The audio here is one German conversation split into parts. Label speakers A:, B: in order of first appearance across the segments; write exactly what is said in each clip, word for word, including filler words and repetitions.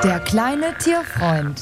A: Der kleine Tierfreund.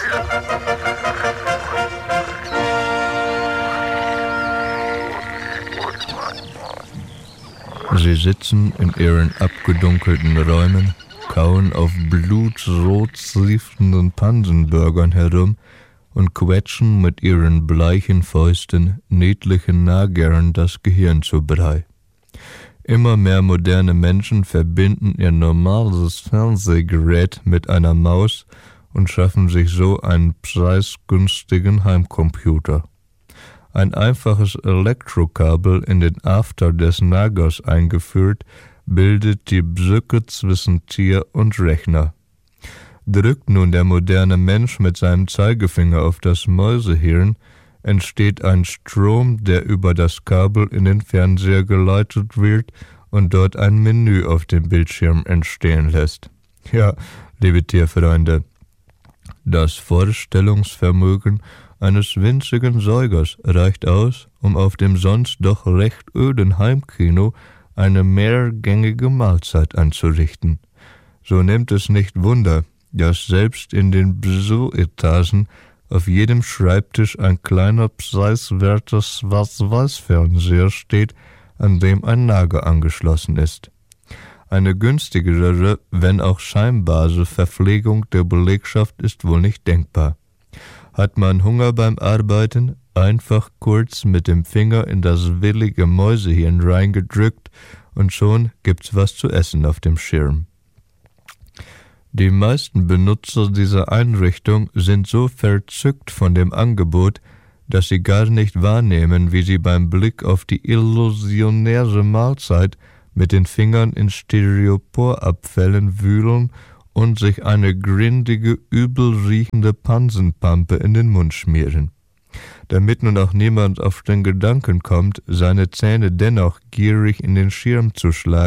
B: Sie sitzen in ihren abgedunkelten Räumen, kauen auf blutrot triefenden Pansenburgern herum und quetschen mit ihren bleichen Fäusten niedlichen Nagern das Gehirn zu Brei. Immer mehr moderne Menschen verbinden ihr normales Fernsehgerät mit einer Maus und schaffen sich so einen preisgünstigen Heimcomputer. Ein einfaches Elektrokabel in den After des Nagers eingeführt, bildet die Brücke zwischen Tier und Rechner. Drückt nun der moderne Mensch mit seinem Zeigefinger auf das Mäusehirn, entsteht ein Strom, der über das Kabel in den Fernseher geleitet wird und dort ein Menü auf dem Bildschirm entstehen lässt. Ja, liebe Tierfreunde, das Vorstellungsvermögen eines winzigen Säugers reicht aus, um auf dem sonst doch recht öden Heimkino eine mehrgängige Mahlzeit anzurichten. So nimmt es nicht Wunder, dass selbst in den Büroetagen auf jedem Schreibtisch ein kleiner preiswerter Schwarz-Weiß-Fernseher steht, an dem ein Nager angeschlossen ist. Eine günstigere, wenn auch scheinbare Verpflegung der Belegschaft ist wohl nicht denkbar. Hat man Hunger beim Arbeiten, einfach kurz mit dem Finger in das willige Mäusehirn reingedrückt und schon gibt's was zu essen auf dem Schirm. Die meisten Benutzer dieser Einrichtung sind so verzückt von dem Angebot, dass sie gar nicht wahrnehmen, wie sie beim Blick auf die illusionäre Mahlzeit mit den Fingern in Styroporabfällen wühlen und sich eine grindige, übel riechende Pansenpampe in den Mund schmieren. Damit nun auch niemand auf den Gedanken kommt, seine Zähne dennoch gierig in den Schirm zu schlagen,